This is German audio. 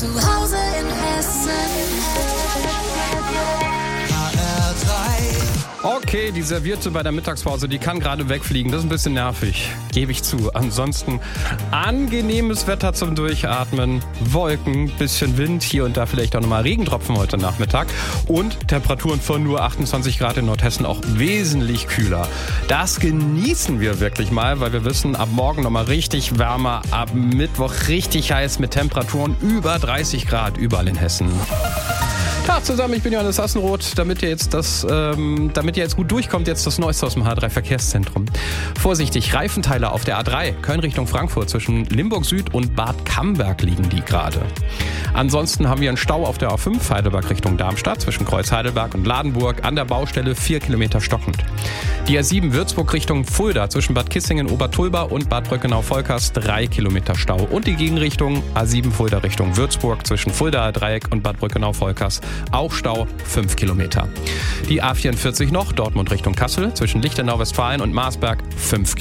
zu Hause in Hessen. Okay, die Serviette bei der Mittagspause, die kann gerade wegfliegen. Das ist ein bisschen nervig, gebe ich zu. Ansonsten angenehmes Wetter zum Durchatmen, Wolken, bisschen Wind, hier und da vielleicht auch nochmal Regentropfen heute Nachmittag und Temperaturen von nur 28 Grad in Nordhessen, auch wesentlich kühler. Das genießen wir wirklich mal, weil wir wissen, ab morgen nochmal richtig wärmer, ab Mittwoch richtig heiß mit Temperaturen über 30 Grad überall in Hessen. Tag zusammen, ich bin Johannes Hassenroth. Damit ihr jetzt gut durchkommt, jetzt das Neueste aus dem H3 Verkehrszentrum. Vorsichtig, Reifenteile auf der A3, Köln Richtung Frankfurt, zwischen Limburg Süd und Bad Camberg liegen die gerade. Ansonsten haben wir einen Stau auf der A5 Heidelberg Richtung Darmstadt, zwischen Kreuz Heidelberg und Ladenburg, an der Baustelle 4 Kilometer stockend. Die A7 Würzburg Richtung Fulda, zwischen Bad Kissingen, Obertulba und Bad Brückenau-Volkers 3 Kilometer Stau. Und die Gegenrichtung A7 Fulda Richtung Würzburg, zwischen Fuldaer Dreieck und Bad Brückenau-Volkers auch Stau 5 Kilometer. Die A44 noch, Dortmund Richtung Kassel, zwischen Lichtenau, Westfalen und Marsberg 5 Kilometer.